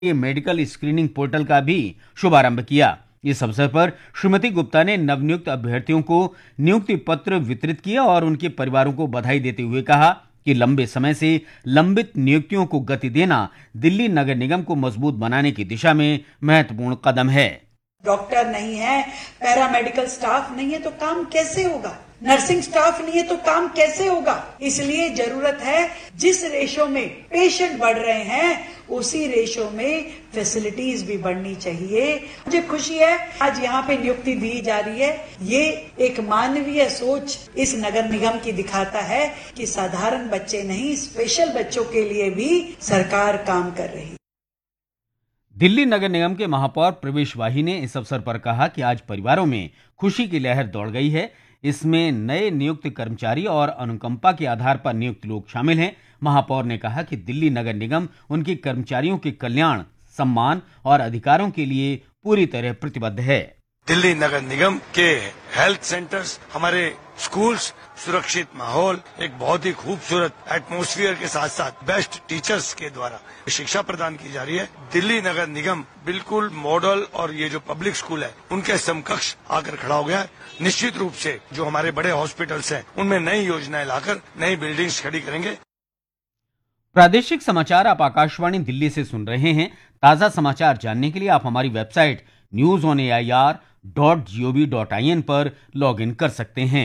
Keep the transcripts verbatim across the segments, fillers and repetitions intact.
के medical screening portal का भी शुभारंभ किया। इस अवसर पर श्रीमती गुप्ता ने नवनियुक्त अभ्यर्थियों को नियुक्ति पत्र वितरित किया और उनके परिवारों को बधाई देते हुए कहा कि लंबे समय से लंबित नियुक्तियों को गति देना दिल्ली नगर निगम को मजबूत बनाने की दिशा में महत्वपूर्ण कदम है। डॉक्टर नहीं है, पैरामेडिकल स्टाफ नहीं है तो काम कैसे होगा? नर्सिंग स्टाफ नहीं है तो काम कैसे होगा? इसलिए जरूरत है जिस रेशो में पेशेंट बढ़ रहे हैं उसी रेशो में फैसिलिटीज भी बढ़नी चाहिए। मुझे खुशी है आज यहाँ पे नियुक्ति दी जा रही है। ये एक मानवीय सोच इस नगर निगम की दिखाता है कि साधारण बच्चे नहीं, स्पेशल बच्चों के लिए भी सरकार काम कर रही है। दिल्ली नगर निगम के महापौर प्रवेश वाही ने इस अवसर पर कहा कि आज परिवारों में खुशी की लहर दौड़ गई है। इसमें नए नियुक्त कर्मचारी और अनुकंपा के आधार पर नियुक्त लोग शामिल हैं। महापौर ने कहा कि दिल्ली नगर निगम उनके कर्मचारियों के कल्याण, सम्मान और अधिकारों के लिए पूरी तरह प्रतिबद्ध है। दिल्ली नगर निगम के हेल्थ सेंटर्स, हमारे स्कूल्स, सुरक्षित माहौल, एक बहुत ही खूबसूरत एटमॉस्फेयर के साथ साथ बेस्ट टीचर्स के द्वारा शिक्षा प्रदान की जा रही है। दिल्ली नगर निगम बिल्कुल मॉडल और ये जो पब्लिक स्कूल है उनके समकक्ष आकर खड़ा हो गया है। निश्चित रूप से जो हमारे बड़े हॉस्पिटल्स हैं उनमें नई योजनाएं लाकर नई बिल्डिंग्स खड़ी करेंगे। प्रादेशिक समाचार आप आकाशवाणी दिल्ली से सुन रहे हैं। ताजा समाचार जानने के लिए आप हमारी website news on A I R dot G O V dot I N पर लॉग इन कर सकते हैं।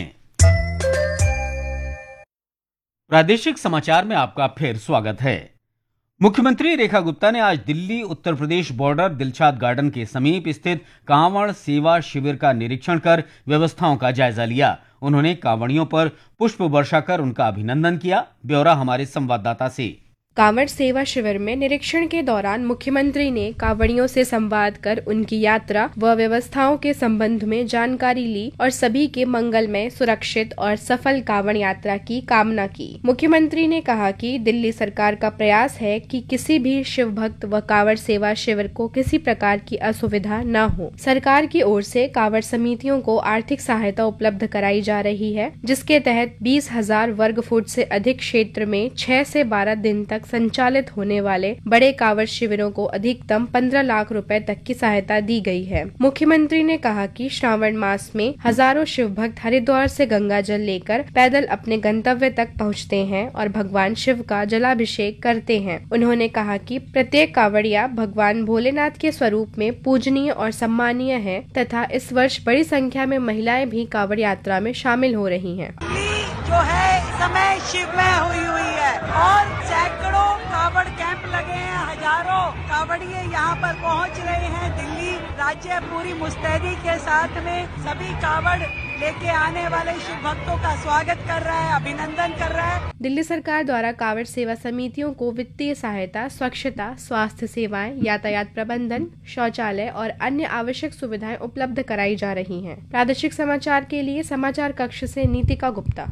प्रादेशिक समाचार में आपका फिर स्वागत है। मुख्यमंत्री रेखा गुप्ता ने आज दिल्ली उत्तर प्रदेश बॉर्डर दिलशाद गार्डन के समीप स्थित कांवड़ सेवा शिविर का निरीक्षण कर व्यवस्थाओं का जायजा लिया। उन्होंने कांवड़ियों पर पुष्प वर्षा कर उनका अभिनंदन किया। ब्यौरा हमारे संवाददाता से। कांवड़ सेवा शिविर में निरीक्षण के दौरान मुख्यमंत्री ने कांवड़ियों से संवाद कर उनकी यात्रा व व्यवस्थाओं के संबंध में जानकारी ली और सभी के मंगलमय, सुरक्षित और सफल कांवड़ यात्रा की कामना की। मुख्यमंत्री ने कहा कि दिल्ली सरकार का प्रयास है कि किसी भी शिव भक्त व कांवड़ सेवा शिविर को किसी प्रकार की असुविधा न हो। सरकार की ओर से कांवड़ समितियों को आर्थिक सहायता उपलब्ध कराई जा रही है, जिसके तहत बीस हजार वर्ग फुट से अधिक क्षेत्र में छह से बारह दिन तक संचालित होने वाले बड़े कांवड़ शिविरों को अधिकतम पंद्रह लाख रुपए तक की सहायता दी गई है। मुख्यमंत्री ने कहा कि श्रावण मास में हजारों शिव भक्त हरिद्वार से गंगा जल लेकर पैदल अपने गंतव्य तक पहुंचते हैं और भगवान शिव का जलाभिषेक करते हैं। उन्होंने कहा कि प्रत्येक कांवड़िया भगवान भोलेनाथ के स्वरूप में पूजनीय और सम्मानीय है तथा इस वर्ष बड़ी संख्या में महिलाएं भी कांवड़ यात्रा में शामिल हो रही हैं। जो है समय शिवमय हुई हुई है और सैकड़ों कांवड़ कैंप लगे हैं, हजारों कांवड़िए यहाँ पर पहुँच रहे हैं। दिल्ली राज्य पूरी मुस्तैदी के साथ में सभी कांवड़ लेके आने वाले शिव भक्तों का स्वागत कर रहा है, अभिनंदन कर रहा है। दिल्ली सरकार द्वारा कांवड़ सेवा समितियों को वित्तीय सहायता, स्वच्छता, स्वास्थ्य सेवाएं, यातायात प्रबंधन, शौचालय और अन्य आवश्यक सुविधाएं उपलब्ध कराई जा रही हैं। प्रादेशिक समाचार के लिए समाचार कक्ष से नीतिका गुप्ता।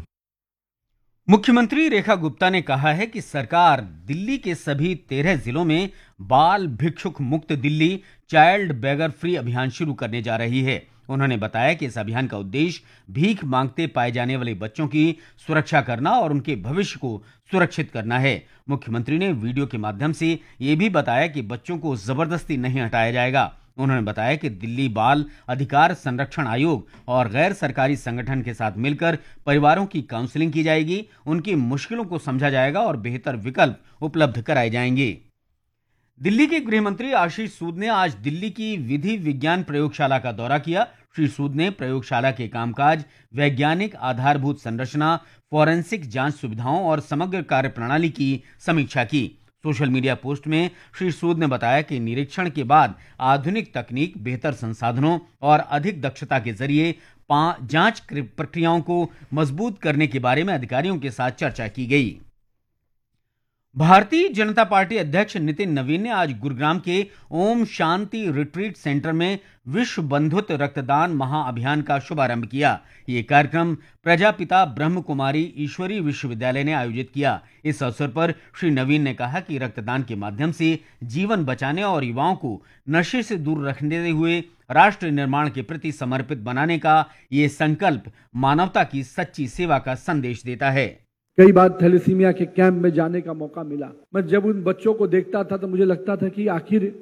मुख्यमंत्री रेखा गुप्ता ने कहा है कि सरकार दिल्ली के सभी तेरह जिलों में बाल भिक्षुक मुक्त दिल्ली चाइल्ड बेगर फ्री अभियान शुरू करने जा रही है। उन्होंने बताया कि इस अभियान का उद्देश्य भीख मांगते पाए जाने वाले बच्चों की सुरक्षा करना और उनके भविष्य को सुरक्षित करना है। मुख्यमंत्री ने वीडियो के माध्यम से ये भी बताया कि बच्चों को जबरदस्ती नहीं हटाया जाएगा। उन्होंने बताया कि दिल्ली बाल अधिकार संरक्षण आयोग और गैर सरकारी संगठन के साथ मिलकर परिवारों की काउंसलिंग की जाएगी, उनकी मुश्किलों को समझा जाएगा और बेहतर विकल्प उपलब्ध कराए जाएंगे। दिल्ली के गृह मंत्री आशीष सूद ने आज दिल्ली की विधि विज्ञान प्रयोगशाला का दौरा किया। श्री सूद ने प्रयोगशाला के कामकाज, वैज्ञानिक आधारभूत संरचना, फॉरेंसिक जांच सुविधाओं और समग्र कार्यप्रणाली की समीक्षा की। सोशल मीडिया पोस्ट में श्री सूद ने बताया कि निरीक्षण के बाद आधुनिक तकनीक, बेहतर संसाधनों और अधिक दक्षता के जरिए जांच प्रक्रियाओं को मजबूत करने के बारे में अधिकारियों के साथ चर्चा की गई। भारतीय जनता पार्टी अध्यक्ष नितिन नवीन ने आज गुरुग्राम के ओम शांति रिट्रीट सेंटर में विश्व बंधुत्व रक्तदान महाअभियान का शुभारंभ किया। ये कार्यक्रम प्रजापिता ब्रह्म कुमारी ईश्वरी विश्वविद्यालय ने आयोजित किया। इस अवसर पर श्री नवीन ने कहा कि रक्तदान के माध्यम से जीवन बचाने और युवाओं को नशे से दूर रखते हुए राष्ट्र निर्माण के प्रति समर्पित बनाने का ये संकल्प मानवता की सच्ची सेवा का संदेश देता है। कई बार थैलेसीमिया के कैंप में जाने का मौका मिला। मैं जब उन बच्चों को देखता था तो मुझे लगता था कि आखिर